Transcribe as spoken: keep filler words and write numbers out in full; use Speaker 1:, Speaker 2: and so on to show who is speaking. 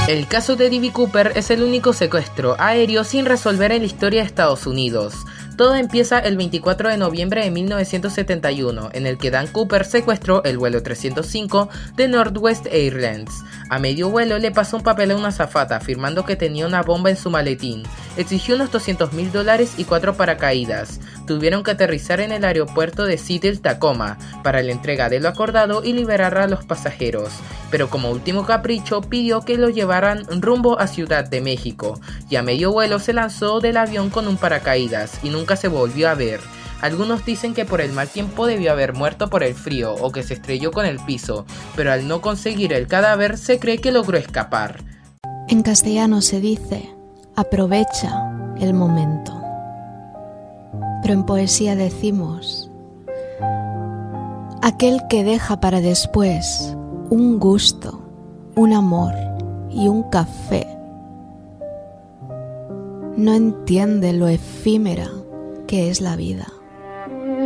Speaker 1: El caso de D B Cooper es el único secuestro aéreo sin resolver en la historia de Estados Unidos. Todo empieza el veinticuatro de noviembre de mil novecientos setenta y uno, en el que Dan Cooper secuestró el vuelo trescientos cinco de Northwest Airlines. A medio vuelo le pasó un papel a una azafata afirmando que tenía una bomba en su maletín. Exigió unos doscientos mil dólares y cuatro paracaídas. Tuvieron que aterrizar en el aeropuerto de Seattle, Tacoma, para la entrega de lo acordado y liberar a los pasajeros. Pero como último capricho pidió que lo llevaran rumbo a Ciudad de México, y a medio vuelo se lanzó del avión con un paracaídas y nunca se volvió a ver. Algunos dicen que por el mal tiempo debió haber muerto por el frío o que se estrelló con el piso, pero al no conseguir el cadáver se cree que logró escapar.
Speaker 2: En castellano se dice, aprovecha el momento. Pero en poesía decimos, aquel que deja para después un gusto, un amor y un café, no entiende lo efímera que es la vida.